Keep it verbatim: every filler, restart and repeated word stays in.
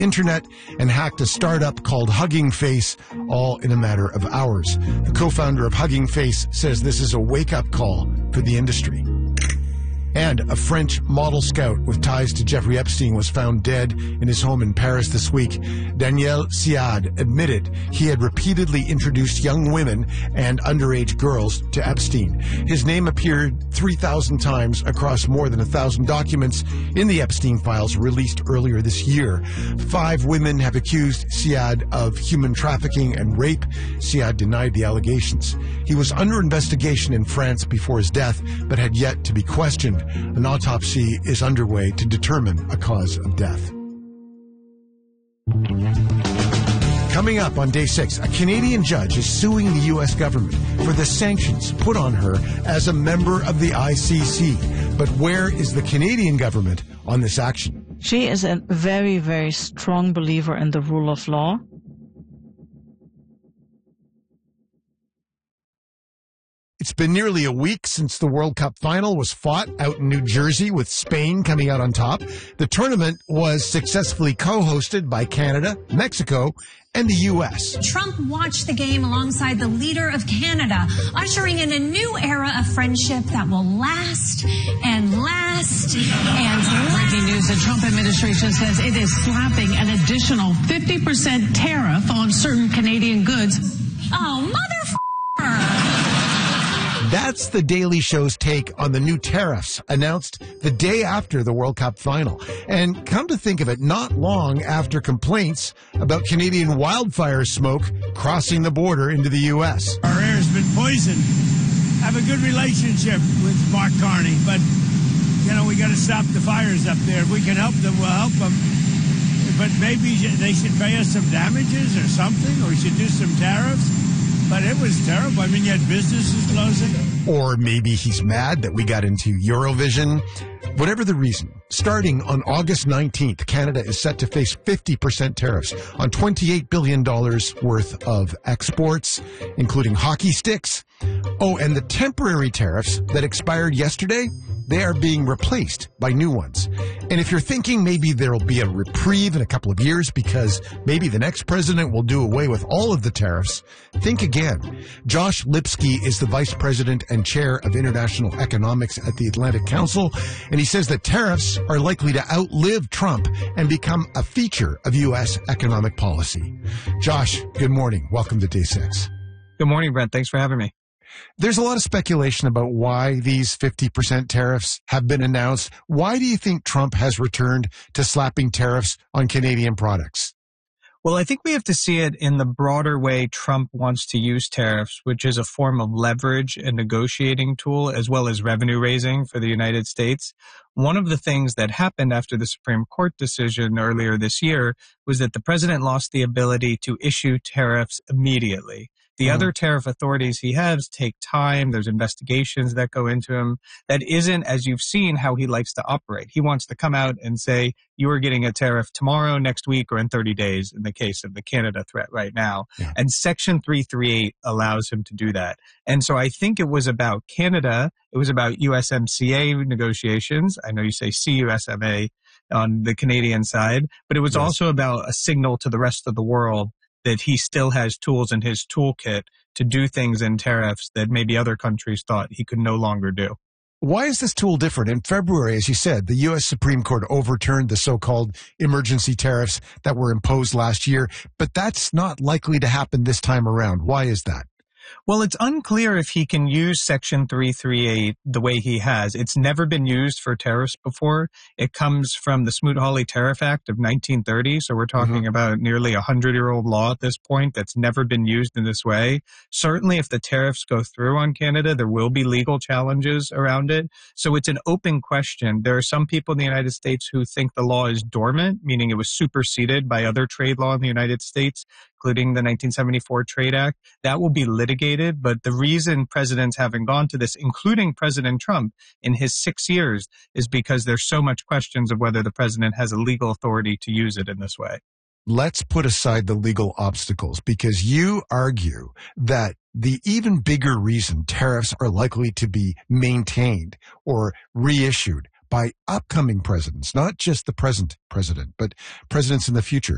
internet and hacked a startup called Hugging Face, all in a matter of hours. The co-founder of Hugging Face says this is a wake-up call for the industry. And a French model scout with ties to Jeffrey Epstein was found dead in his home in Paris this week. Daniel Siad admitted he had repeatedly introduced young women and underage girls to Epstein. His name appeared three thousand times across more than one thousand documents in the Epstein files released earlier this year. Five women have accused Siad of human trafficking and rape. Siad denied the allegations. He was under investigation in France before his death, but had yet to be questioned. An autopsy is underway to determine a cause of death. Coming up on day six, a Canadian judge is suing the U S government for the sanctions put on her as a member of the I C C. But where is the Canadian government on this action? She is a very, very strong believer in the rule of law. It's been nearly a week since the World Cup final was fought out in New Jersey, with Spain coming out on top. The tournament was successfully co-hosted by Canada, Mexico, and the U S. Trump watched the game alongside the leader of Canada, ushering in a new era of friendship that will last and last and last. Breaking news, the Trump administration says it is slapping an additional fifty percent tariff on certain Canadian goods. Oh, motherfucker! That's the Daily Show's take on the new tariffs announced the day after the World Cup final. And come to think of it, not long after complaints about Canadian wildfire smoke crossing the border into the U S. Our air has been poisoned. I have a good relationship with Mark Carney, but, you know, we got to stop the fires up there. If we can help them, we'll help them. But maybe they should pay us some damages or something, or we should do some tariffs. But it was terrible. I mean, you had businesses closing. Or maybe he's mad that we got into Eurovision. Whatever the reason, starting on August nineteenth, Canada is set to face fifty percent tariffs on twenty-eight billion dollars worth of exports, including hockey sticks. Oh, and the temporary tariffs that expired yesterday, they are being replaced by new ones. And if you're thinking maybe there'll be a reprieve in a couple of years because maybe the next president will do away with all of the tariffs, think again. Josh Lipsky is the vice president and chair of international economics at the Atlantic Council, and he says that tariffs are likely to outlive Trump and become a feature of U S economic policy. Josh, good morning. Welcome to Day six. Good morning, Brent. Thanks for having me. There's a lot of speculation about why these fifty percent tariffs have been announced. Why do you think Trump has returned to slapping tariffs on Canadian products? Well, I think we have to see it in the broader way Trump wants to use tariffs, which is a form of leverage and negotiating tool, as well as revenue raising for the United States. One of the things that happened after the Supreme Court decision earlier this year was that the president lost the ability to issue tariffs immediately. The mm. other tariff authorities he has take time. There's investigations that go into him. That isn't, as you've seen, how he likes to operate. He wants to come out and say, you are getting a tariff tomorrow, next week, or in thirty days in the case of the Canada threat right now. Yeah. And Section three thirty-eight allows him to do that. And so I think it was about Canada. It was about U S M C A negotiations. I know you say C U S M A on the Canadian side, but it was yes. also about a signal to the rest of the world that he still has tools in his toolkit to do things in tariffs that maybe other countries thought he could no longer do. Why is this tool different? In February, as you said, the U S Supreme Court overturned the so-called emergency tariffs that were imposed last year, but that's not likely to happen this time around. Why is that? Well, it's unclear if he can use Section three thirty-eight the way he has. It's never been used for tariffs before. It comes from the Smoot-Hawley Tariff Act of nineteen thirty, so we're talking mm-hmm. about nearly a hundred-year-old law at this point that's never been used in this way. Certainly, if the tariffs go through on Canada, there will be legal challenges around it. So it's an open question. There are some people in the United States who think the law is dormant, meaning it was superseded by other trade law in the United States, including the nineteen seventy-four Trade Act. That will be litigated, but the reason presidents haven't gone to this, including President Trump in his six years, is because there's so much questions of whether the president has a legal authority to use it in this way. Let's put aside the legal obstacles, because you argue that the even bigger reason tariffs are likely to be maintained or reissued by upcoming presidents, not just the present president, but presidents in the future,